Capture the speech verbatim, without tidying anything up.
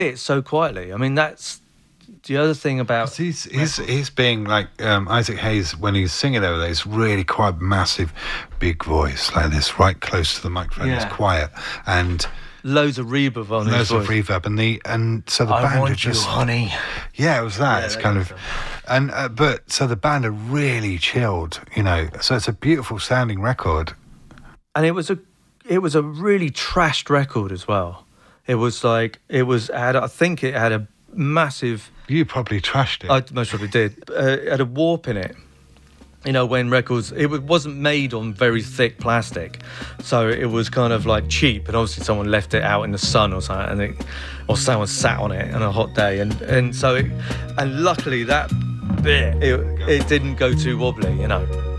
it so quietly. I mean, that's the other thing about he's he's, he's being like um, Isaac Hayes when he's singing over there. It's really quite massive, big voice like this, right close to the microphone. Yeah. It's quiet and loads of reverb on his loads voice. of reverb, and the and so the I band want are just you, honey. Yeah, it was that. Yeah, it's that kind kind of, of and uh, but so the band are really chilled, you know. So it's a beautiful sounding record, and it was a it was a really trashed record as well. It was like it was had I think it had a massive. You probably trashed it. I most probably did. Uh, it had a warp in it. You know, when records, it wasn't made on very thick plastic, so it was kind of like cheap. And obviously, someone left it out in the sun or something, and it, or someone sat on it on a hot day, and and so, it, and luckily that bit it, it didn't go too wobbly. You know.